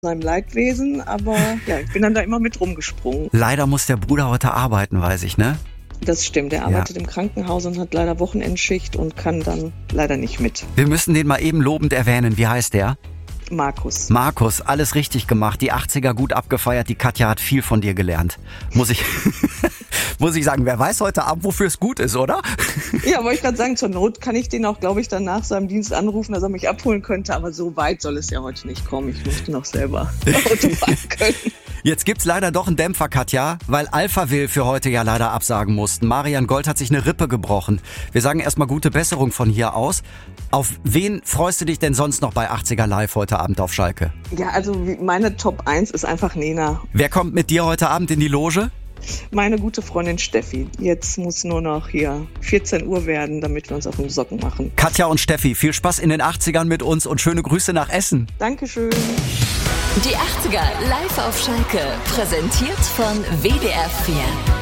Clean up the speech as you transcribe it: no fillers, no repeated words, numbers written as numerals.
seinem Leidwesen, aber ja, ich bin dann da immer mit rumgesprungen. Leider muss der Bruder heute arbeiten, weiß ich, ne? Das stimmt, er arbeitet im Krankenhaus und hat leider Wochenendschicht und kann dann leider nicht mit. Wir müssen den mal eben lobend erwähnen. Wie heißt der? Markus, alles richtig gemacht, die 80er gut abgefeiert, die Katja hat viel von dir gelernt. Muss ich sagen, wer weiß heute Abend, wofür es gut ist, oder? Ja, wollte ich gerade sagen, zur Not kann ich den auch, glaube ich, dann nach seinem Dienst anrufen, dass er mich abholen könnte, aber so weit soll es ja heute nicht kommen. Ich möchte noch selber Auto fahren können. Jetzt gibt's leider doch einen Dämpfer, Katja, weil Alphaville für heute ja leider absagen mussten. Marian Gold hat sich eine Rippe gebrochen. Wir sagen erstmal gute Besserung von hier aus. Auf wen freust du dich denn sonst noch bei 80er Live heute Abend auf Schalke? Ja, also meine Top 1 ist einfach Nena. Wer kommt mit dir heute Abend in die Loge? Meine gute Freundin Steffi. Jetzt muss nur noch hier 14 Uhr werden, damit wir uns auf den Socken machen. Katja und Steffi, viel Spaß in den 80ern mit uns und schöne Grüße nach Essen. Dankeschön. Die 80er live auf Schalke, präsentiert von WDR 4.